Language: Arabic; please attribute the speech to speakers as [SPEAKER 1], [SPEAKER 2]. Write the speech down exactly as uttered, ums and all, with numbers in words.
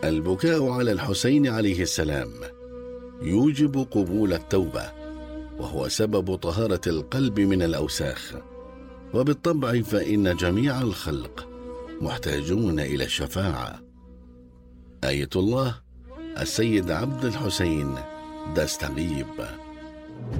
[SPEAKER 1] البكاء على الحسين عليه السلام يوجب قبول التوبة، وهو سبب طهارة القلب من الأوساخ، وبالطبع فإن جميع الخلق محتاجون إلى الشفاعة. آية الله السيد عبد الحسين دستغيب.